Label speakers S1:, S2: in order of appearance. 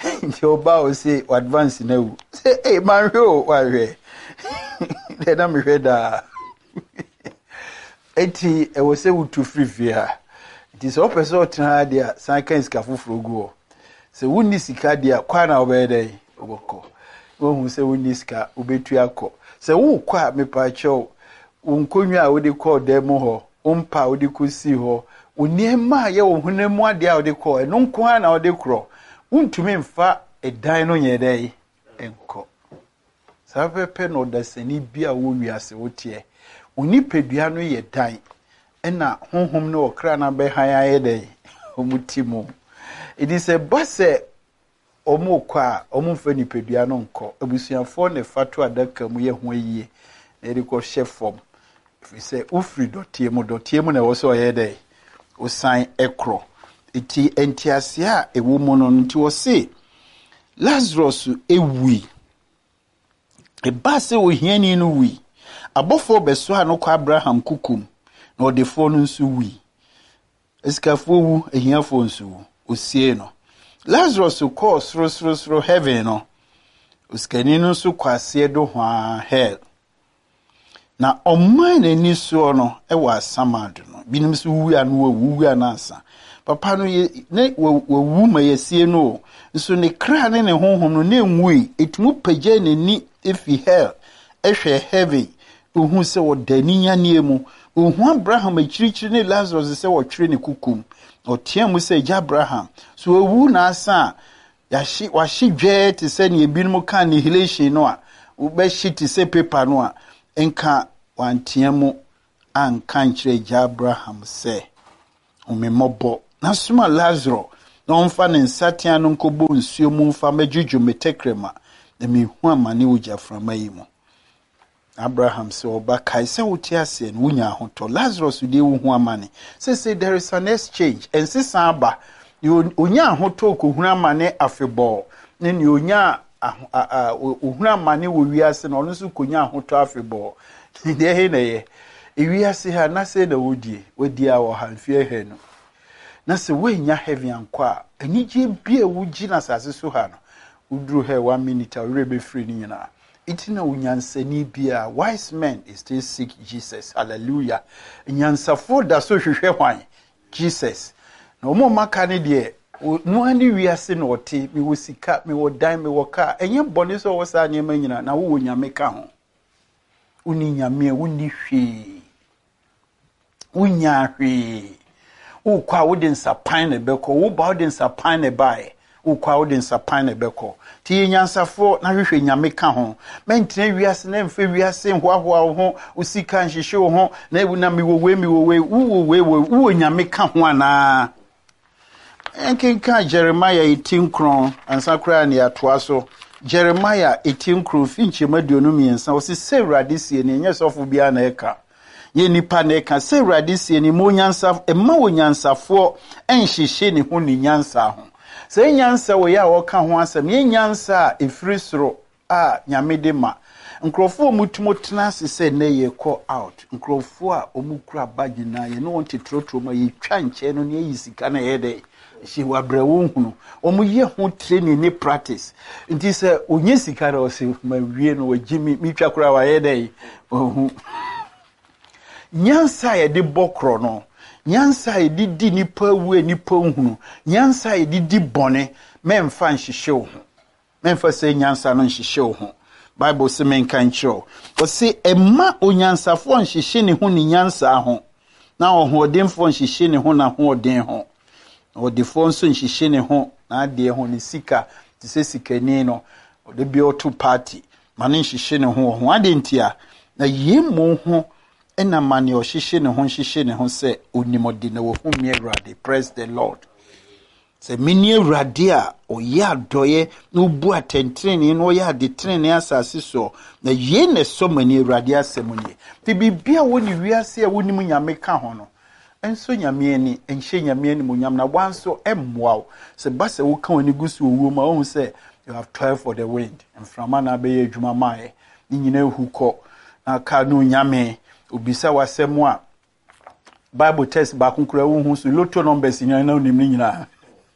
S1: Your bow say advance now. Say, hey, Mario, why? Then I'm ready. Eti I was able to free fear. It is all person try there. Some kind scafu frugo. So we need sika there. Kwana obede oboko. We say we need sika obetu akọ. So we kwa me pa cho. Unkonwa we dey call demo ho. Umpa we dey kusi ho. Uniema ye wo hunemu ade a we dey call. Eno nkwa na we dey kro. Untumi mfa edan no nyedai enko. Sa pepe no dasani bia wo wiase wotie. Unipedua no ye dan. Ena honhom no okra na be han ayedai. Omutimo. It is a basse omo kwa omumfa nipedua no nko. Abusuafo ne fatu adaka mu ye ho yie. Na eri ko chef form. If we say ufri dotie mu na wo so ayedai. Osan ekro. Iti entiasia ewo mono nti wo se Lazarus ewi ebase wo hiani no wi abofo beso ano kwa Abraham kukum na odefo no nso wi eskafo wu ehiafo nso wu osie no Lazarus ko sro heaven no oskani no nso kwase do hwa hell na oman ani so no ewa asamado no binim so wu anu wu anasa papa no ne wu ma yesie no nso ne kra ne honhom no ne nwui etumu pagye ne ni efi hell ehwe heaven ohu se wodani nyane mu ohu Abraham akirikyiri ne Lazarus se wotwere ne kukum otia mu se Abraham so wu na asa washi dwe te se ne ebinom ka annihilation no a ube shiti se paper no a enka wantia mu anka nkyere Abraham se umemobbo nasuma Lazarus na onfa ne nsatia no nkobo nsuo mu mfa majuju metekrema na mehu amane uja frama yimo Abraham se oba kai se wotiase no wunya hoto Lazarus de wu amane say there is an exchange ensisa aba onya hoto ko hunu amane afebo ne ni onya ohunu amane wo wiase no no so konya hoto afebo de he na ye wiase ha na se na wodi a wo hanfie he no na se wenya heavy ankwa anije bia wugi na sase so ha no udru he 1 minute awrebe free ni nyina itina unyansani bia wise men is still seek Jesus hallelujah nyansafo da so hwehwe hwan Jesus na omo maka ne de no ani wiase na ote mi wo sika mi wo dan mi wo ka enye bone so wo sa nyema nyina na wo nyame ka ho uni nyame uni hwe unya hwe ukwa wodin sapan ne beko wo ba wodin sapan ne bae ukwa wodin sapan ne beko ti nyansafo na hwehwe nyame ka ho mentene wiase na mfe wiase hoahoa ho usika nhihye ho na ebu na miwowe wo nyame ka ho ana enkenka Jeremiah 18 kron ansakra ne atoa so Jeremiah 18 kron finche maduonu miensa wo se Sewrade sie ne nyesofo bia na eka ye nipa na eka Sewrade sie ne mo nyansa emma wo nyansafo enhihye ne ho ne nyansa ho se nyansa wo ya wo ka ho asem ye nyansa efiri soro a nyame de ma nkrofo mutumotena se na ye call out nkrofo a omukura bagina ye no wonte trotro ma ye twa nche no ne yisika na ye de she wabrawo hunu omuye ho training ni practice nti se onye sika na o se ma wie no wagimi mi twakura wa ye de ohu nyansa ye de bokro no nyansa ye di nipa wu nipa hunu nyansa ye di bone memfa nhihye ho memfa se nyansa no nhihye ho Bible se menkan kiro o se emma onyansafo nhihye ne ho ni nyansa ho na ohodemfo nhihye ne ho na hoden ho odefo nso nhihye ne ho na ade ho ne sika ti se sikani no ode bi oto party mane nhihye ne ho ade ntia na yemo ho ena mane o nhihye ne ho se onimode na wo hu mi Awurade praise the Lord se mini Awurade a oya doye no bu atentrene no ya de trene asase so na ye ne so mani Awurade asemuni ti bibia woni wiase a woni nyame ka ho no enso nyame ani enhye nyame ani munyam na wanso emmoa se base wo ka woni gusu owo ma wo se you have toiled for the wind and from na be adwuma mae ni nyina huko na ka no nyame obisa wasemu a Bible test ba kunkura wo hu so lotto numbers nyina na onim nyina